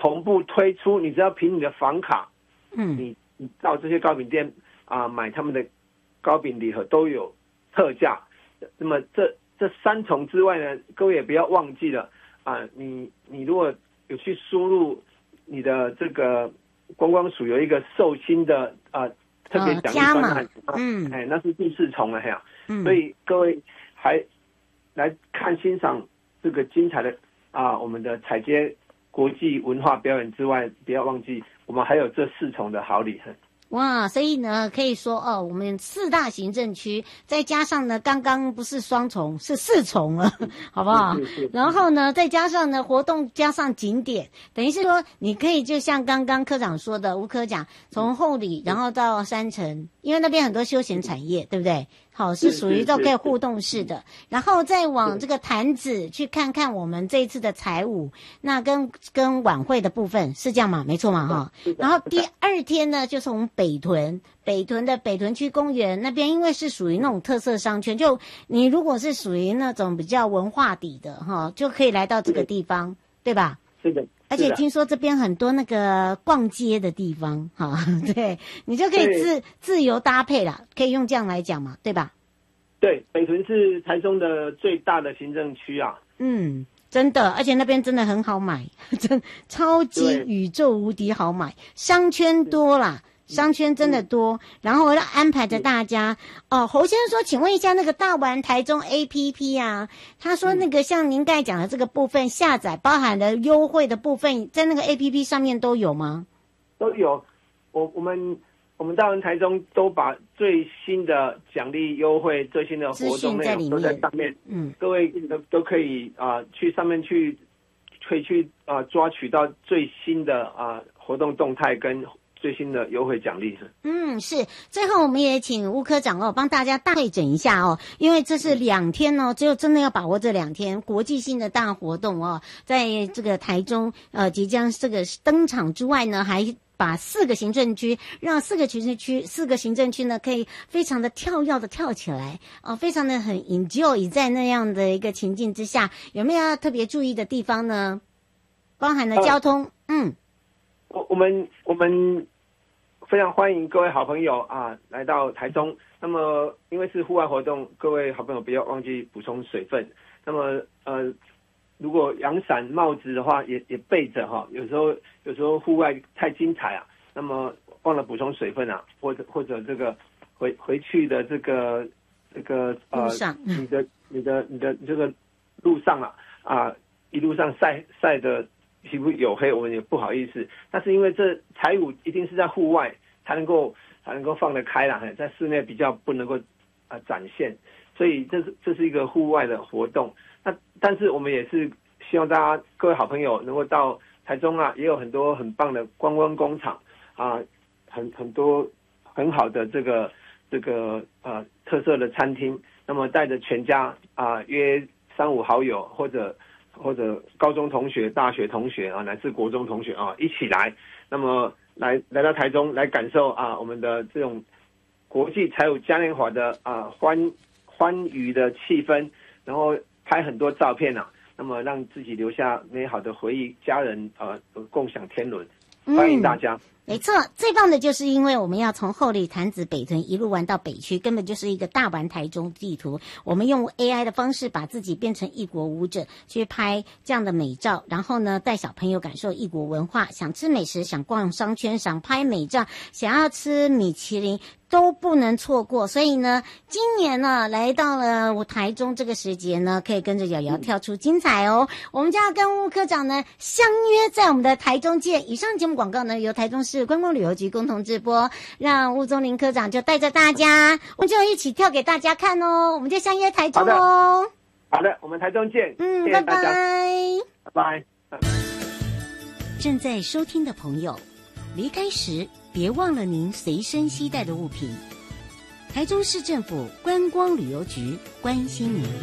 同步推出，你只要凭你的房卡，你到这些糕饼店买他们的糕饼礼盒都有特价。那么这3重之外呢，各位也不要忘记了你如果有去输入你的这个观光署有一个寿星的特别奖励专案，那是第4重了所以各位还来欣赏这个精彩的我们的踩街国际文化表演之外，不要忘记我们还有这4重的好礼。 哇，所以呢，可以说我们4大行政区，再加上呢，刚刚不是双重，是4重了，好不好？然后呢，再加上呢，活动加上景点，等于是说，你可以就像刚刚科长说的，吴科长从后里，然后到山城，因为那边很多休闲产业，对不对？好，是属于都可以互动式的，然后再往这个潭子去看看我们这一次的彩舞，那跟晚会的部分是这样吗？没错嘛，哈。然后第2天呢，就从北屯的北屯区公园那边，因为是属于那种特色商圈，就你如果是属于那种比较文化底的哈，就可以来到这个地方，对吧？ 是的。 而且听说这边很多那个逛街的地方，哈，对，你就可以自由搭配啦，可以用这样来讲嘛，对吧？ 对，北屯是台中的最大的行政区真的，而且那边真的很好买，真超级宇宙无敌好买，商圈多啦。商圈真的多，然后要安排着大家侯先生说，请问一下那个大玩台中 APP 他说那个像您刚才讲的这个部分下载包含的优惠的部分，在那个 APP 上面都有吗？ 都有，我们大玩台中都把最新的奖励优惠、最新的活动内容都在上面，各位都可以去上面可以去抓取到最新的活动动态跟最新的优惠奖励。 是。最后我们也请吴科长帮大家大会诊一下因为这是2天只有真的要把握这2天国际性的大活动在这个台中即将这个登场之外呢，还把4个行政区，让4个行政区呢可以非常的跳跃的跳起来非常的很 enjoy 在那样的一个情境之下，有没有要特别注意的地方呢？包含了交通。 我们非常欢迎各位好朋友来到台中。那么因为是户外活动，各位好朋友不要忘记补充水分。那么如果阳伞帽子的话也备着有时候户外太精彩那么忘了补充水分或者这个回去的这个路上你的这个路上一路上晒的皮肤黝黑，我们也不好意思。但是因为这彩舞一定是在户外才能够放得开在室内比较不能够展现，所以这是一个户外的活动。但是我们也是希望大家各位好朋友能够到台中也有很多很棒的观光工厂很多很好的这个特色的餐厅。那么带着全家约3-5好友或者高中同学、大学同学乃至国中同学一起来，那么来到台中来感受我们的这种国际彩舞嘉年华的欢愉的气氛，然后拍很多照片那么让自己留下美好的回忆，家人共享天伦。欢迎大家。 没错，最棒的就是因为我们要从后里潭子北屯一路玩到北区，根本就是一个大玩台中地图。我们用 AI 的方式把自己变成异国舞者，去拍这样的美照，然后呢带小朋友感受异国文化，想吃美食，想逛商圈，想拍美照，想要吃米其林都不能错过。所以呢今年呢来到了台中这个时节呢，可以跟着瑶瑶跳出精彩我们就要跟吴科长呢相约在我们的台中见。以上节目广告呢由台中市观光旅游局共同直播，让吴宗麟科长就带着大家，我们就一起跳给大家看我们就相约台中好的，我们台中见。谢谢拜大家， 拜拜。 正在收听的朋友，离开时别忘了您随身携带的物品。台中市政府观光旅游局关心您。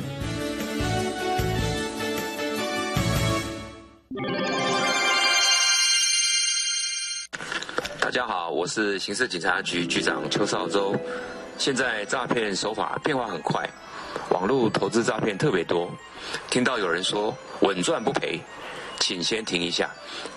大家好，我是刑事警察局局长邱少洲。现在诈骗手法变化很快，网络投资诈骗特别多。听到有人说稳赚不赔，请先停一下。